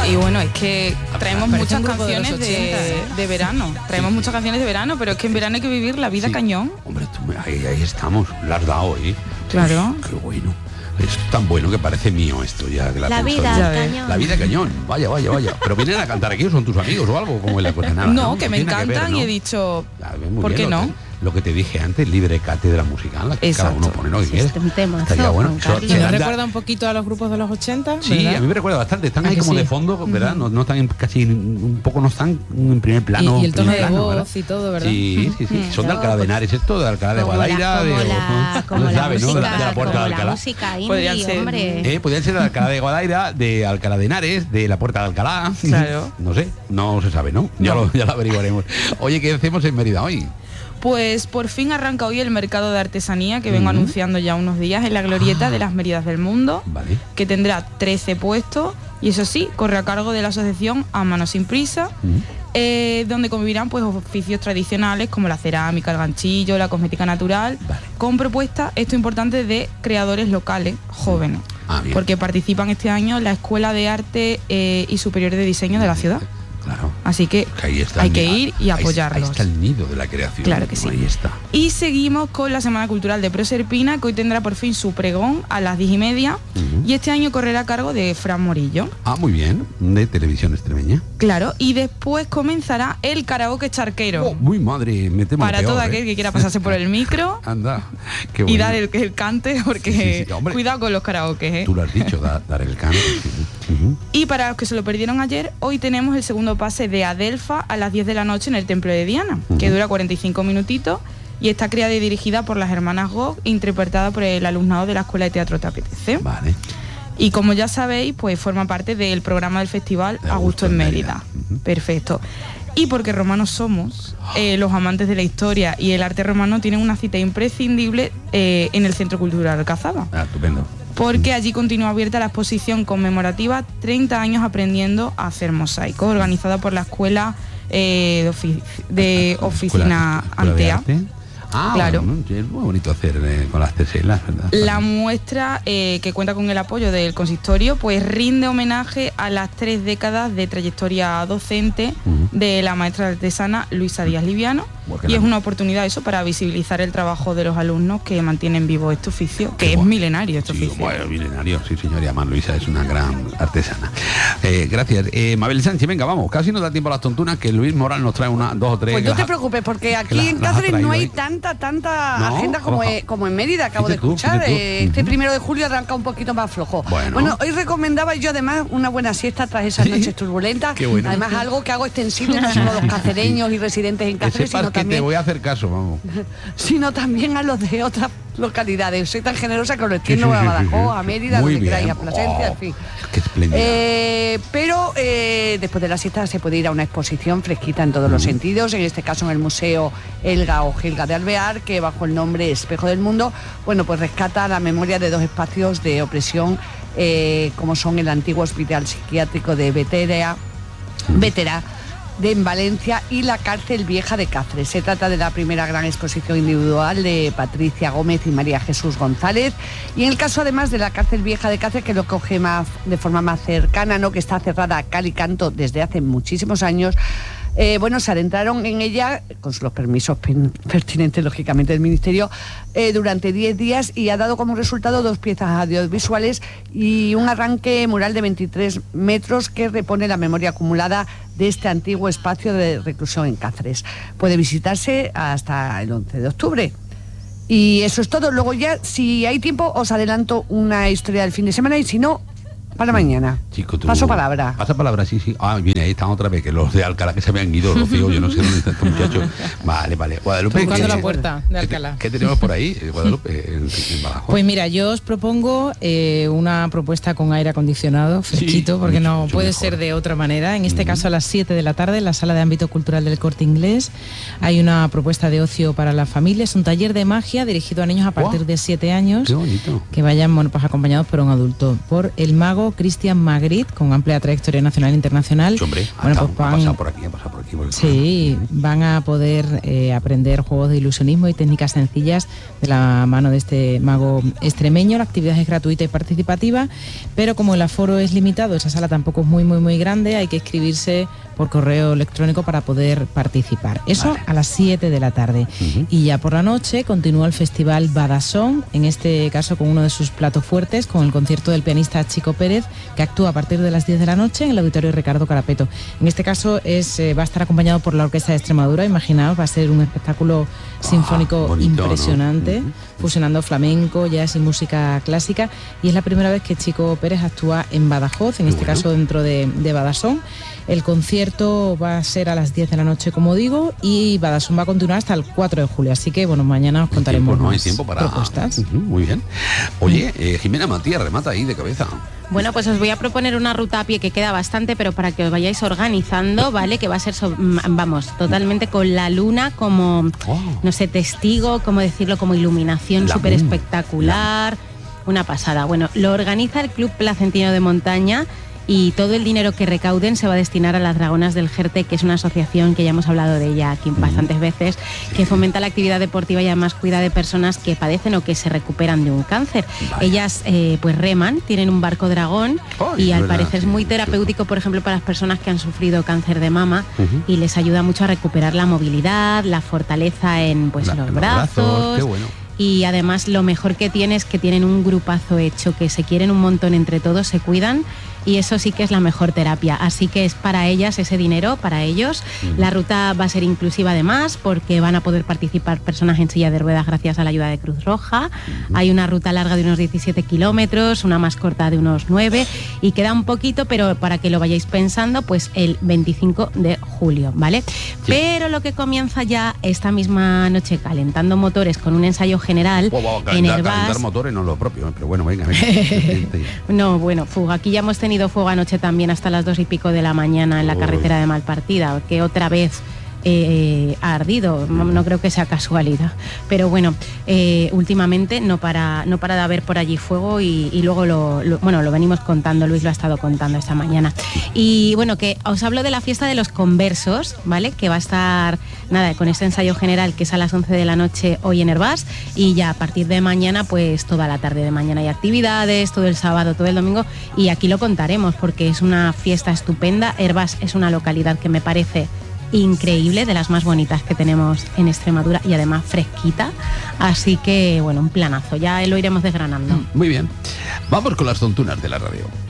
Y bueno, es que traemos muchas canciones de verano. Traemos muchas canciones de verano, pero es que en verano hay que vivir la vida cañón. Hombre, ahí estamos, la has dado, ¿eh? Claro. Qué bueno. Es tan bueno que parece mío esto ya. Que la vida cañón. La vida cañón. Vaya. ¿Pero vienen a cantar aquí o son tus amigos o algo? Como en la cosa nada. No, que me encantan y he dicho, ¿por qué no? Lo que te dije antes, libre cátedra musical, que cada uno pone lo que quiere. Estaría bueno. ¿Nos recuerda un poquito a los grupos de los 80? Sí, ¿verdad? A mí me recuerda bastante. Están ahí como de fondo, ¿verdad? No están casi, un poco no están en primer plano. Y el tono de voz, ¿verdad? Y todo, ¿verdad? Sí. Son de Alcalá de Henares esto, de Alcalá de Guadaira, de la Puerta de Alcalá. Podrían ser. Podrían ser de Alcalá de Guadaira, de Alcalá de Henares, de la Puerta de Alcalá. Claro. No sé, no se sabe, ¿no? Ya lo averiguaremos. Oye, ¿qué hacemos en Mérida hoy? Pues por fin arranca hoy el mercado de artesanía que vengo anunciando ya unos días en la glorieta de las Méridas del Mundo, que tendrá 13 puestos y eso sí, corre a cargo de la asociación A Mano Sin Prisa, donde convivirán pues oficios tradicionales como la cerámica, el ganchillo, la cosmética natural, con propuestas, esto importante, de creadores locales jóvenes, porque participan este año la Escuela de Arte y Superior de Diseño de la ciudad. Claro. Así que hay que ir y apoyarlos. Ahí está el nido de la creación. Claro que sí. Ahí está. Y seguimos con la Semana Cultural de Proserpina, que hoy tendrá por fin su pregón a las 10:30 y este año correrá a cargo de Fran Morillo. Muy bien, de Televisión Extremeña. Claro, y después comenzará el karaoke charquero. Muy madre, metemos para todo aquel que quiera pasarse por el micro. Anda, qué bueno. Y dar el cante, porque cuidado con los karaokes, Tú lo has dicho, dar el cante. Y para los que se lo perdieron ayer, hoy tenemos el segundo pase de Adelfa a las 10 de la noche en el Templo de Diana, que dura 45 minutitos y está creada y dirigida por las hermanas Gog, interpretada por el alumnado de la Escuela de Teatro Te Apetece. Y como ya sabéis, pues forma parte del programa del festival A Gusto en Mérida. Perfecto. Y porque romanos somos, los amantes de la historia y el arte romano tienen una cita imprescindible en el Centro Cultural Alcazaba. Estupendo. Porque allí continúa abierta la exposición conmemorativa 30 años aprendiendo a hacer mosaicos, organizada por la Escuela de Oficina Antea. Claro. Bueno, es muy bonito hacer con las teselas, ¿verdad? La muestra, que cuenta con el apoyo del consistorio, pues rinde homenaje a las 3 décadas de trayectoria docente de la maestra artesana Luisa Díaz Liviano, y es una oportunidad eso para visibilizar el trabajo de los alumnos que mantienen vivo este oficio, que es milenario este oficio. Bueno, milenario, sí señor, y además Luisa es una gran artesana. Gracias. Mabel Sánchez, venga, vamos, casi nos da tiempo a las tontunas, que Luis Moral nos trae 2 o 3. Pues no te preocupes, porque aquí en Cáceres no hay tanta agenda como en Mérida, acabo de escuchar. Este 1 de julio arranca un poquito más flojo. Bueno, hoy recomendaba yo además una buena siesta tras esas noches turbulentas. Bueno. Además algo que hago extensible no solo a los cacereños y residentes en Cáceres, sino también, te voy a hacer caso, vamos. Sino también a los de otras localidades. Soy tan generosa que lo extiendo a Badajoz, a Mérida, donde queráis, a Plasencia, en fin. Qué espléndido. Pero después de la siesta se puede ir a una exposición fresquita en todos los sentidos, en este caso en el Museo Elga o Gelga de Alvear, que bajo el nombre Espejo del Mundo, bueno, pues rescata la memoria de 2 espacios de opresión, como son el antiguo Hospital Psiquiátrico de Vetera en Valencia y la Cárcel Vieja de Cáceres. Se trata de la primera gran exposición individual de Patricia Gómez y María Jesús González, y en el caso además de la Cárcel Vieja de Cáceres, que lo coge de forma más cercana, ¿no?, que está cerrada a cal y canto desde hace muchísimos años. Se adentraron en ella, con los permisos pertinentes, lógicamente, del Ministerio, durante 10 días, y ha dado como resultado 2 piezas audiovisuales y un arranque mural de 23 metros que repone la memoria acumulada de este antiguo espacio de reclusión en Cáceres. Puede visitarse hasta el 11 de octubre. Y eso es todo. Luego ya, si hay tiempo, os adelanto una historia del fin de semana, y si no, para mañana. Chico, paso palabra. Pasa palabra, sí. Viene, ahí están otra vez, que los de Alcalá que se habían ido, Rocío, yo no sé dónde están estos muchachos. Vale. Guadalupe. Buscando la puerta de Alcalá. ¿Qué tenemos por ahí, Guadalupe, en Badajoz? Pues mira, yo os propongo una propuesta con aire acondicionado, fresquito, porque no puede ser de otra manera. En este caso, a las 7 de la tarde, en la Sala de Ámbito Cultural del Corte Inglés, hay una propuesta de ocio para la familia. Es un taller de magia dirigido a niños a partir de 7 años. Qué bonito. Que vayan, pues acompañados por un adulto, por el mago Cristian Magritte, con amplia trayectoria nacional e internacional. Hombre, ha pasado por aquí. aquí por el Sí, van a poder aprender juegos de ilusionismo y técnicas sencillas de la mano de este mago extremeño. La actividad es gratuita y participativa, pero como el aforo es limitado, esa sala tampoco es muy grande, hay que inscribirse por correo electrónico para poder participar. Eso a las 7 de la tarde. Y ya por la noche continúa el Festival Badason, en este caso con uno de sus platos fuertes, con el concierto del pianista Chico Pérez, que actúa a partir de las 10 de la noche en el Auditorio Ricardo Carapeto. En este caso va a estar acompañado por la Orquesta de Extremadura, imaginaos, va a ser un espectáculo sinfónico bonito, impresionante, ¿no? Fusionando flamenco, jazz y música clásica, y es la primera vez que Chico Pérez actúa en Badajoz, en este caso dentro de Badason. El concierto va a ser a las 10 de la noche, como digo, y Badason va a continuar hasta el 4 de julio, así que bueno, mañana os contaremos no hay tiempo para propuestas. Muy bien. Oye, Jimena Matías, remata ahí de cabeza. Bueno, pues os voy a proponer una ruta a pie que queda bastante, pero para que os vayáis organizando, ¿vale? Que va a ser, totalmente con la luna como, no sé, testigo, cómo decirlo, como iluminación súper espectacular. Una pasada. Bueno, lo organiza el Club Placentino de Montaña y todo el dinero que recauden se va a destinar a las Dragonas del Jerte, que es una asociación que ya hemos hablado de ella aquí bastantes veces, que fomenta la actividad deportiva y además cuida de personas que padecen o que se recuperan de un cáncer. Ellas pues reman, tienen un barco dragón y al parecer es muy terapéutico, por ejemplo, para las personas que han sufrido cáncer de mama y les ayuda mucho a recuperar la movilidad, la fortaleza en pues los brazos. Qué bueno. Y además lo mejor que tiene es que tienen un grupazo hecho, que se quieren un montón entre todos, se cuidan, y eso sí que es la mejor terapia. Así que es para ellas ese dinero, para ellos. La ruta va a ser inclusiva además, porque van a poder participar personas en silla de ruedas gracias a la ayuda de Cruz Roja. Hay una ruta larga de unos 17 kilómetros, una más corta de unos 9, y queda un poquito, pero para que lo vayáis pensando, pues el 25 de julio, ¿vale? Pero lo que comienza ya esta misma noche, calentando motores con un ensayo general en el calentar motores no es lo propio, pero bueno, venga. No, bueno, aquí ya hemos tenido fuego anoche también hasta las 2 y pico de la mañana en la carretera de Malpartida, que otra vez ha ardido, no creo que sea casualidad, pero bueno, últimamente no para de haber por allí fuego y luego lo venimos contando, Luis lo ha estado contando esta mañana. Y bueno, que os hablo de la fiesta de los conversos, ¿vale? Que va a estar, con este ensayo general que es a las 11 de la noche hoy en Hervás, y ya a partir de mañana, pues toda la tarde de mañana hay actividades, todo el sábado, todo el domingo, y aquí lo contaremos porque es una fiesta estupenda. Hervás es una localidad que me parece increíble, de las más bonitas que tenemos en Extremadura y además fresquita, así que bueno, un planazo, ya lo iremos desgranando. Muy bien, vamos con las tontunas de la radio.